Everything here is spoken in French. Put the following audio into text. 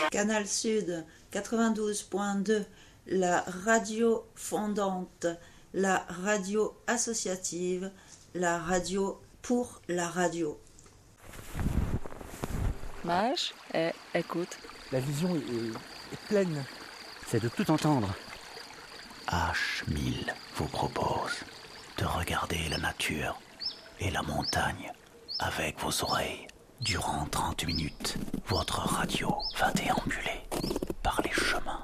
Canal Sud 92.2, la radio fondante, la radio associative, la radio pour la radio. Mage, écoute. La vision est pleine. C'est de tout entendre. H1000 vous propose de regarder la nature et la montagne avec vos oreilles. Durant 30 minutes, votre radio va déambuler par les chemins